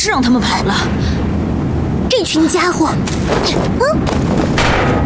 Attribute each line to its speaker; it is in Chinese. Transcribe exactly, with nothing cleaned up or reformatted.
Speaker 1: 是让他们跑了。
Speaker 2: 这群家伙，嗯。